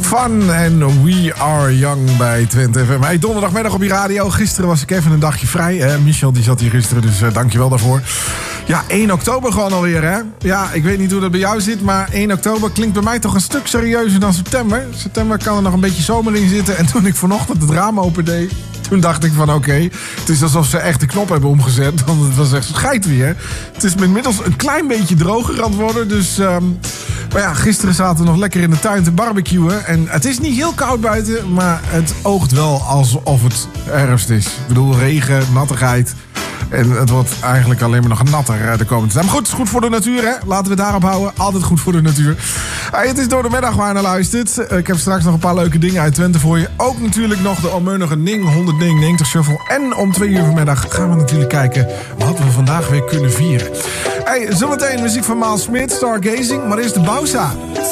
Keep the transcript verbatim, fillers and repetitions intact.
Fun en We Are Young bij Twente F M. Hey, donderdagmiddag op je radio. Gisteren was ik even een dagje vrij. Eh, Michel die zat hier gisteren, dus uh, dankjewel daarvoor. Ja, één oktober gewoon alweer, hè? Ja, ik weet niet hoe dat bij jou zit, maar één oktober klinkt bij mij toch een stuk serieuzer dan september. September kan er nog een beetje zomer in zitten. En toen ik vanochtend het raam opende, toen dacht ik van oké, okay, het is alsof ze echt de knop hebben omgezet. Want het was echt schijt weer. Het is inmiddels een klein beetje droger aan het worden. Dus, um, maar ja, gisteren zaten we nog lekker in de tuin te barbecuen. En het is niet heel koud buiten, maar het oogt wel alsof het herfst is. Ik bedoel, regen, nattigheid. En het wordt eigenlijk alleen maar nog natter de komende tijd. Maar goed, het is goed voor de natuur, hè? Laten we het daarop houden. Altijd goed voor de natuur. Hey, het is door de middag waar je naar luistert. Ik heb straks nog een paar leuke dingen uit Twente voor je. Ook natuurlijk nog de onmeunige Ning honderdnegenennegentig Shuffle. En om twee uur vanmiddag gaan we natuurlijk kijken wat we vandaag weer kunnen vieren. Hey, zometeen muziek van Maal Smit, Stargazing. Maar eerst de Bausa.